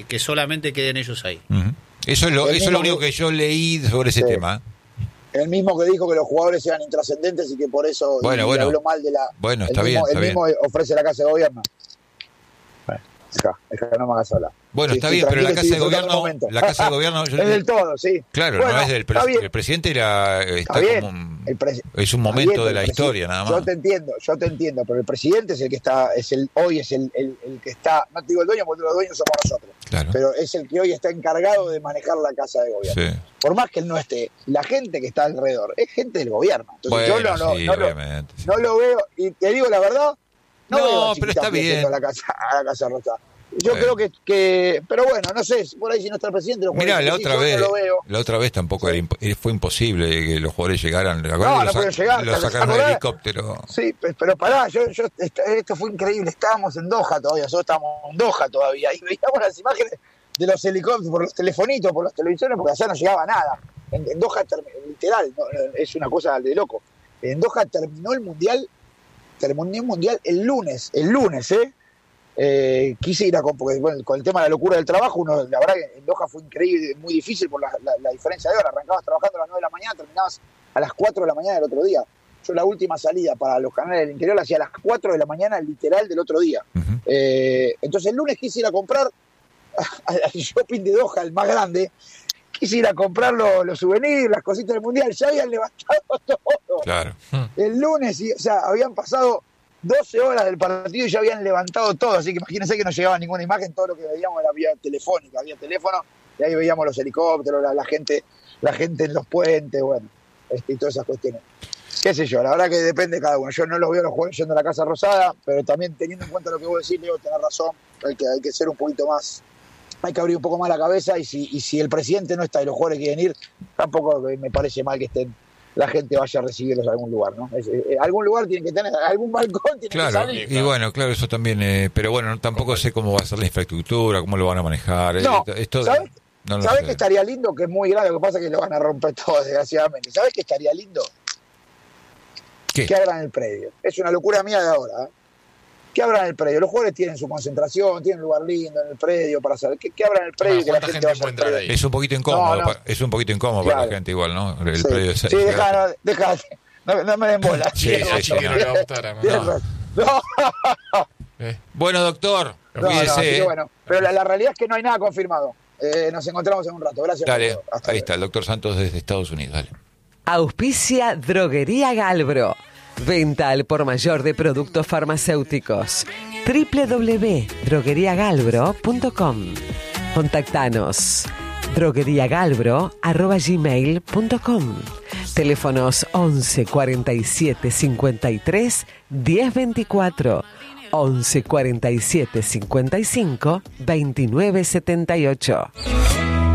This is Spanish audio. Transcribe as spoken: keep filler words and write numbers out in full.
que solamente queden ellos ahí. Uh-huh. Eso es lo, eso es lo único que, que yo leí sobre ese sí. tema. El mismo que dijo que los jugadores eran intrascendentes y que por eso bueno, y, bueno. y habló mal de la... Bueno, está el bien, mismo, está el mismo bien. ofrece la Casa de Gobierno. Bueno, deja, deja que no me hagas hablar. Bueno, sí, está bien, pero la Casa de Gobierno... La Casa de Gobierno... Yo, es del todo, sí. Claro, bueno, no es del presidente. El presidente era, está está como un, el pres- es un momento bien, de la historia, nada más. Yo te entiendo, yo te entiendo, pero el presidente es el que está, es el hoy es el, el, el que está, no te digo el dueño, porque los dueños somos nosotros, claro. pero es el que hoy está encargado de manejar la Casa de Gobierno. Sí. Por más que él no esté, la gente que está alrededor es gente del gobierno. Entonces bueno, yo no, sí, no, no, obviamente, lo, sí. no lo veo, y te digo la verdad, no, no veo a pero está bien. A la casa, a la casa Rosada. Yo bueno. creo que, que, pero bueno, no sé, por ahí si no está el presidente, los Mirá, la otra vez, no lo veo. la otra vez tampoco sí. era imp- fue imposible que los jugadores llegaran. No, no los, pueden llegar. Los sacaron del helicóptero. Sí, pero pará, yo, yo, esto fue increíble. Estábamos en Doha todavía, nosotros estábamos en Doha todavía y veíamos las imágenes de los helicópteros por los telefonitos, por las televisiones, porque allá no llegaba nada. En, en Doha, literal, no, es una cosa de loco. En Doha terminó el mundial, terminó el mundial el lunes, el lunes, ¿eh? Eh, quise ir a porque, bueno, con el tema de la locura del trabajo, uno, la verdad que en Doha fue increíble, muy difícil por la, la, la diferencia de hora. Arrancabas trabajando a las nueve de la mañana, terminabas a las cuatro de la mañana del otro día. Yo la última salida para los canales del interior la hacía a las cuatro de la mañana literal del otro día. Uh-huh. eh, entonces el lunes quise ir a comprar al shopping de Doha, el más grande, quise ir a comprar los, los souvenirs, las cositas del mundial, ya habían levantado todo. Claro. El lunes, y, o sea, habían pasado doce horas del partido y ya habían levantado todo, así que imagínense que no llegaba ninguna imagen, todo lo que veíamos era vía telefónica, había teléfono, y ahí veíamos los helicópteros, la, la gente la gente en los puentes, bueno, este, y todas esas cuestiones. Qué sé yo, la verdad que depende de cada uno. Yo no los veo los jugadores yendo a la Casa Rosada, pero también teniendo en cuenta lo que vos decís, Leo, tenés razón, hay que, hay que ser un poquito más, hay que abrir un poco más la cabeza, y si, y si el presidente no está y los jugadores quieren ir, tampoco me parece mal que estén la gente vaya a recibirlos a algún lugar, ¿no? Es, eh, algún lugar tiene que tener, algún balcón tiene claro, que salir. Y bueno, claro, eso también, eh, pero bueno, tampoco sé cómo va a ser la infraestructura, cómo lo van a manejar. No, eh, esto, ¿sabes, no ¿sabes sé. que estaría lindo? Que es muy grande, lo que pasa es que lo van a romper todo, desgraciadamente. ¿Sabes que estaría lindo? ¿Qué? Que abran el predio. Es una locura mía de ahora, ¿eh? Que abran el predio. Los jugadores tienen su concentración, tienen un lugar lindo en el predio para hacer. Que, que abran el predio y que la gente, gente vaya al predio. Ahí. Es un poquito incómodo, no, no. es un poquito incómodo claro. para la gente igual, ¿no? El sí, predio es, sí, deja, no, deja, no, no me den bola. sí, sí, sí, sí, no, no, no. no. Eh. Bueno, doctor, no, cuídese. No, bueno, pero la, la realidad es que no hay nada confirmado. Eh, nos encontramos en un rato. Gracias. Dale, Hasta ahí está, el doctor Santos desde Estados Unidos. Dale. Auspicia Droguería Galbro. Venta al por mayor de productos farmacéuticos. doble u doble u doble u punto droguería galbro punto com. Contactanos drogueriagalbro arroba gmail punto com. Teléfonos once cuarenta y siete cincuenta y tres diez veinticuatro, once cuarenta y siete cincuenta y cinco veintinueve setenta y ocho.